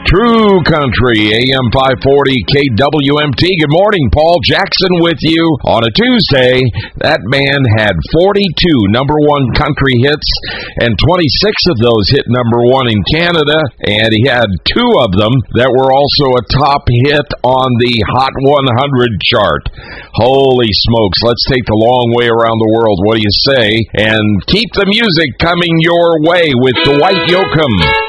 True Country, AM 540 KWMT. Good morning, Paul Jackson with you on a Tuesday. That man had 42 number one country hits, and 26 of those hit number one in Canada, and he had two of them that were also a top hit on the Hot 100 chart. Holy smokes, let's take the long way around the world. What do you say? And keep the music coming your way with Dwight Yoakam.